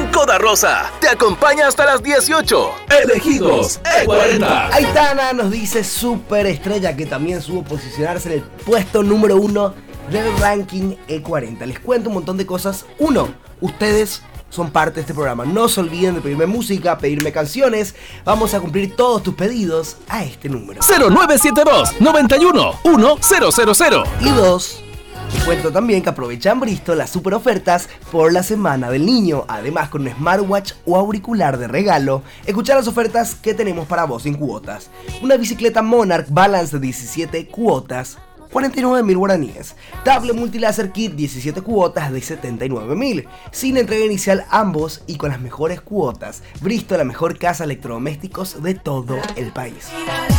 Banco da Rosa te acompaña hasta las 18. Elegidos E40. Aitana nos dice superestrella que también supo posicionarse en el puesto número 1 del ranking E40. Les cuento un montón de cosas. 1. Ustedes son parte de este programa. No se olviden de pedirme música, pedirme canciones. Vamos a cumplir todos tus pedidos a este número. 0972 91 1000. Y 2. Te cuento también que aprovechan Bristol las super ofertas por la Semana del Niño. Además, con un smartwatch o auricular de regalo, escucha las ofertas que tenemos para vos sin cuotas. Una bicicleta Monarch Balance de 17 cuotas, 49.000 guaraníes. Tablet Multilaser Kit 17 cuotas de 79.000. Sin entrega inicial ambos y con las mejores cuotas. Bristol, la mejor casa de electrodomésticos de todo el país.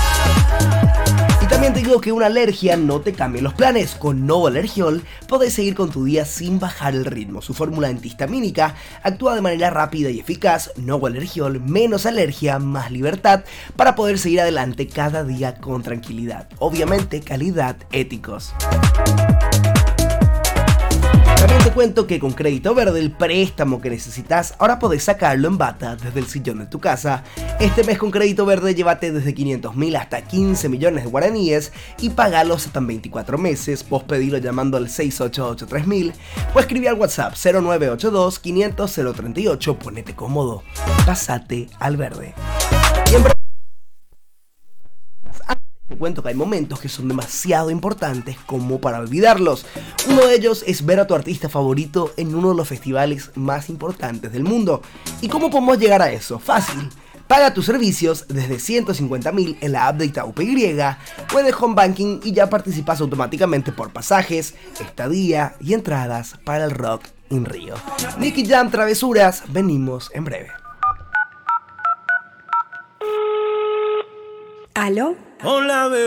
Y también te digo que una alergia no te cambie los planes. Con Novo Alergiol podés seguir con tu día sin bajar el ritmo. Su fórmula antihistamínica actúa de manera rápida y eficaz. Novo Alergiol, menos alergia, más libertad para poder seguir adelante cada día con tranquilidad. Obviamente, calidad, éticos. También te cuento que con Crédito Verde, el préstamo que necesitas, ahora podés sacarlo en bata desde el sillón de tu casa. Este mes con Crédito Verde llévate desde 500.000 hasta 15 millones de guaraníes y pagalos hasta en 24 meses. Vos pedilo llamando al 688-3000 o escribí al WhatsApp 0982 500 038. Ponete cómodo, pasate al verde. Y en te cuento que hay momentos que son demasiado importantes como para olvidarlos. Uno de ellos es ver a tu artista favorito en uno de los festivales más importantes del mundo. ¿Y cómo podemos llegar a eso? Fácil. Paga tus servicios desde 150.000 en la app de Itaú PY o en el Home Banking y ya participas automáticamente por pasajes, estadía y entradas para el Rock in Rio. Nicky Jam Travesuras, venimos en breve. ¿Aló? Hola, bebé.